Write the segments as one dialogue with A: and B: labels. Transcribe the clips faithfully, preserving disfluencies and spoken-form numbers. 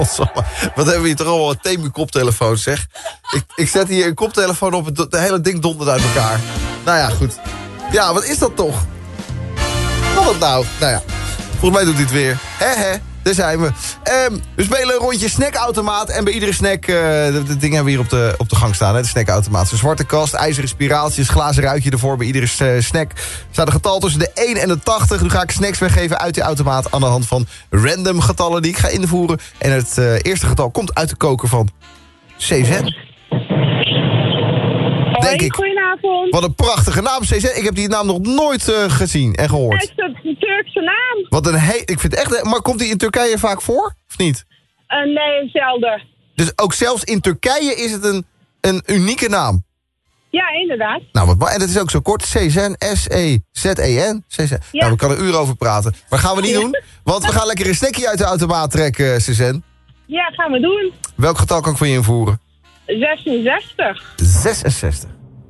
A: Wat hebben we hier toch allemaal een thema-koptelefoon, zeg. Ik, ik zet hier een koptelefoon op, het de hele ding dondert uit elkaar. Nou ja, goed. Ja, wat is dat toch? Wat dat nou? Nou ja, volgens mij doet hij het weer. Hè, hè. Daar zijn we. Um, we spelen een rondje snackautomaat. En bij iedere snack, uh, de, de dingen hebben we hier op de, op de gang staan. Hè, de snackautomaat. Een zwarte kast, ijzeren spiraaltjes, glazen ruitje ervoor bij iedere uh, snack. Er staat een getal tussen de één en de tachtig. Nu ga ik snacks weggeven uit die automaat aan de hand van random getallen die ik ga invoeren. En het uh, eerste getal komt uit de koker van Cezanne. Denk ik.
B: Goedenavond.
A: Wat een prachtige naam, Cezanne. Ik heb die naam nog nooit uh, gezien en gehoord.
B: Het is een Turkse naam.
A: Wat een he ik vind het echt... Maar komt die in Turkije vaak voor? Of niet?
B: Uh, nee, zelden.
A: Dus ook zelfs in Turkije is het een, een unieke naam?
B: Ja, inderdaad.
A: Nou, wat, en het is ook zo kort. Cezanne, S E Z E N. Cezanne. Ja. Nou, we kunnen een uur over praten. Maar gaan we niet doen. Want we gaan lekker een snackje uit de automaat trekken, Cezanne.
B: Ja, gaan we doen.
A: Welk getal kan ik voor je invoeren?
B: zesenzestig.
A: zesenzestig.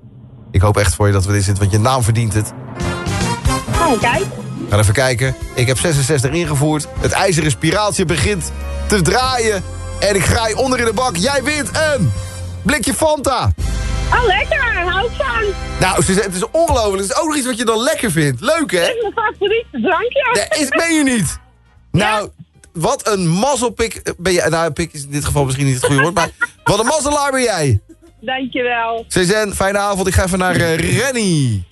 A: Ik hoop echt voor je dat we dit zitten, want je naam verdient het.
B: Gaan we kijken.
A: We gaan even kijken. Ik heb zesenzestig ingevoerd. Het ijzeren spiraaltje begint te draaien. En ik graai onder in de bak. Jij wint een blikje Fanta.
B: Oh, lekker. Hou ik van.
A: Nou, het is ongelooflijk. Het is ook nog iets wat je dan lekker vindt. Leuk, hè?
B: Dat is mijn favoriete drankje.
A: Dat is, meen je niet? Nou, wat een mazzelpik ben je. Nou, pik is in dit geval misschien niet het goede woord, maar wat een mazzelaar ben jij.
B: Dankjewel.
A: Cezanne, fijne avond. Ik ga even naar uh, Rennie.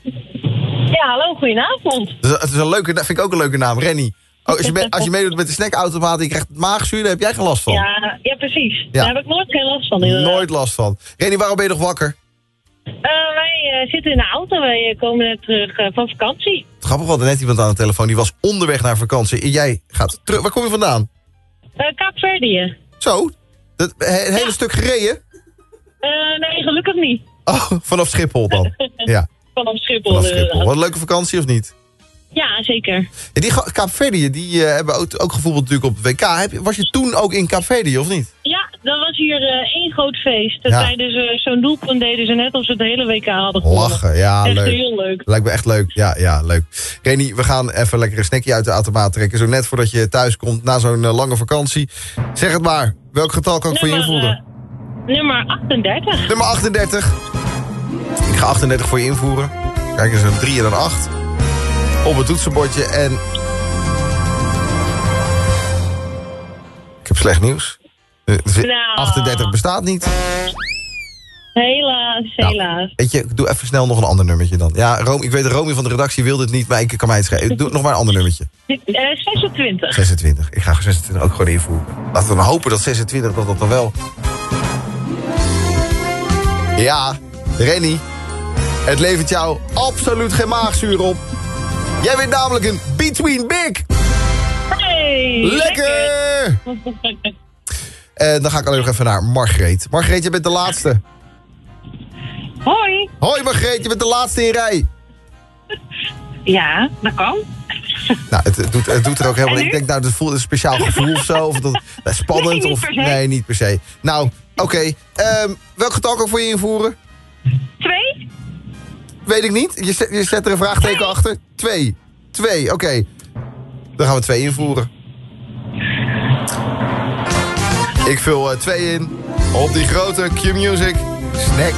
B: Ja, hallo, goedenavond.
A: Dat is, het is een leuke, dat vind ik ook een leuke naam, Rennie. Oh, als, je me, als je meedoet met de snackautomaat en je krijgt maagzuur, daar heb jij geen last van.
B: Ja, ja precies.
A: Ja.
B: Daar heb ik nooit geen last van. Inderdaad.
A: Nooit last van. Rennie, waarom ben je nog wakker?
B: Uh, wij uh, zitten in de auto. Wij uh, komen net terug uh, van vakantie.
A: Het grappig, we hadden net iemand aan de telefoon. Die was onderweg naar vakantie. En jij gaat terug. Waar kom je vandaan?
B: Uh, Kaapverdië.
A: Zo? Het he, hele ja. stuk gereden?
B: Uh, nee, gelukkig niet.
A: Oh, vanaf Schiphol dan? Ja.
B: Vanaf Schiphol.
A: Vanaf Schiphol. Wat een leuke vakantie, of niet?
B: Ja, zeker.
A: Ja, die Kaapverdië, die uh, hebben ook, ook gevoetbald natuurlijk op het W K. Heb je, was je toen ook in Kaapverdië, of niet?
B: Ja, dat was hier uh, één groot feest. Ja. Tijdens uh, zo'n doelpunt deden ze net of ze het hele W K hadden gewonnen.
A: Lachen, ja,
B: echt
A: leuk.
B: heel leuk.
A: Lijkt me echt leuk. Ja, ja, leuk. Reni, we gaan even lekker een snackje uit de automaat trekken. Zo net voordat je thuis komt na zo'n uh, lange vakantie. Zeg het maar. Welk getal kan ik
B: nummer,
A: voor je invoeren?
B: Uh, nummer achtendertig.
A: Nummer achtendertig. Ik ga achtendertig voor je invoeren. Kijk eens, een drie en een acht. Op het toetsenbordje en... Ik heb slecht nieuws. Nou. achtendertig bestaat niet.
B: Helaas, helaas. Nou,
A: weet je, doe even snel nog een ander nummertje dan. Ja, Rome, ik weet, Romy van de redactie wil dit niet, maar ik kan mij het schrijven. Doe nog maar een ander nummertje.
B: Uh, zesentwintig.
A: zesentwintig. Ik ga zesentwintig ook gewoon invoeren. Laten we dan hopen dat zesentwintig dat dat dan wel... Ja, Rennie. Het levert jou absoluut geen maagzuur op. Jij wint namelijk een Between Big.
B: Hey,
A: lekker! lekker. En dan ga ik alleen nog even naar Margreet. Margreet, je bent de laatste.
B: Hoi.
A: Hoi Margreet, je bent de laatste in rij.
B: Ja, dat kan.
A: Nou, het, het, doet, het doet er ook helemaal... Ik denk, nou, dat voelt een speciaal gevoel of zo. Of dat, dat spannend.
B: Nee,
A: of, nee, niet per se. Nou, oké. Okay. Um, welk getal kan ik voor je invoeren?
B: Twee.
A: Weet ik niet. Je zet, je zet er een vraagteken twee. achter. Twee. Twee, oké. Okay. Dan gaan we twee invoeren. Ik vul uh, twee in. Op die grote Q-Music Snack